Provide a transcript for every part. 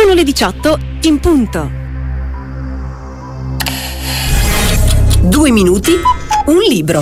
Sono le 18 in punto. 2 minuti, un libro.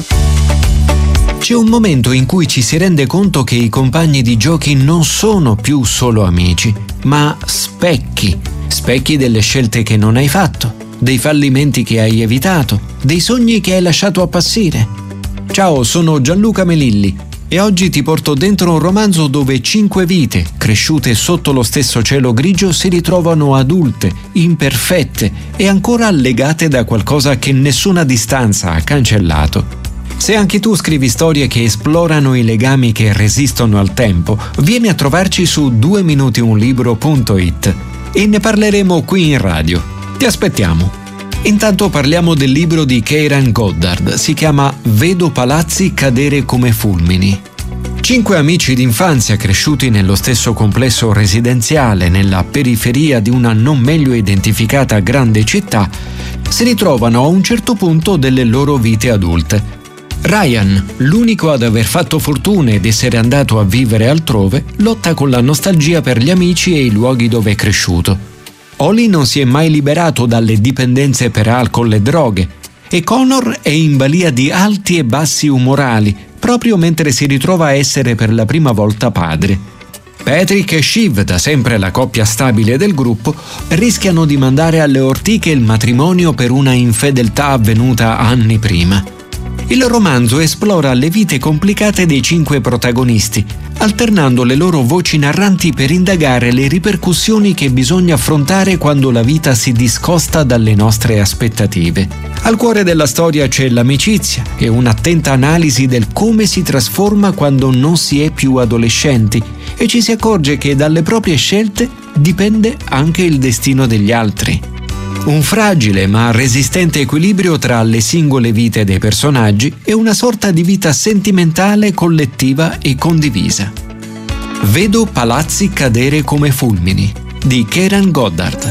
C'è un momento in cui ci si rende conto che i compagni di giochi non sono più solo amici, ma specchi delle scelte che non hai fatto, dei fallimenti che hai evitato, dei sogni che hai lasciato appassire. Ciao, sono Gianluca Melilli e oggi ti porto dentro un romanzo dove 5 vite, cresciute sotto lo stesso cielo grigio, si ritrovano adulte, imperfette e ancora legate da qualcosa che nessuna distanza ha cancellato. Se anche tu scrivi storie che esplorano i legami che resistono al tempo, vieni a trovarci su 2minutiunlibro.it e ne parleremo qui in radio. Ti aspettiamo. Intanto parliamo del libro di Kieran Goddard. Si chiama Vedo palazzi cadere come fulmini. 5 amici d'infanzia cresciuti nello stesso complesso residenziale nella periferia di una non meglio identificata grande città si ritrovano a un certo punto delle loro vite adulte. Ryan, l'unico ad aver fatto fortuna ed essere andato a vivere altrove, lotta con la nostalgia per gli amici e i luoghi dove è cresciuto. Holly non si è mai liberato dalle dipendenze per alcol e droghe e Connor è in balia di alti e bassi umorali, proprio mentre si ritrova a essere per la prima volta padre. Patrick e Shiv, da sempre la coppia stabile del gruppo, rischiano di mandare alle ortiche il matrimonio per una infedeltà avvenuta anni prima. Il romanzo esplora le vite complicate dei 5 protagonisti, alternando le loro voci narranti per indagare le ripercussioni che bisogna affrontare quando la vita si discosta dalle nostre aspettative. Al cuore della storia c'è l'amicizia e un'attenta analisi del come si trasforma quando non si è più adolescenti e ci si accorge che dalle proprie scelte dipende anche il destino degli altri. Un fragile ma resistente equilibrio tra le singole vite dei personaggi e una sorta di vita sentimentale, collettiva e condivisa. Vedo palazzi cadere come fulmini di Kieran Goddard.